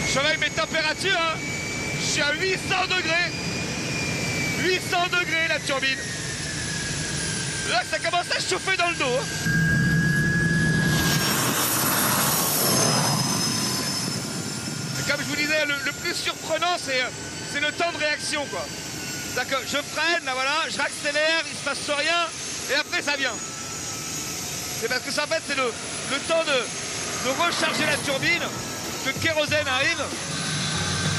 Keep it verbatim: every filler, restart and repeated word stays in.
Je surveille mes températures, hein. Je suis à huit cents degrés. huit cents degrés la turbine. Là, ça commence à chauffer dans le dos. Hein. Et comme je vous disais, le, le plus surprenant, c'est le temps de réaction, quoi. C'est-à-dire que je freine, là, voilà, je réaccélère, il se passe rien, et après, ça vient. C'est parce que ça, en fait, c'est le, le temps de, de recharger la turbine, que le kérosène arrive.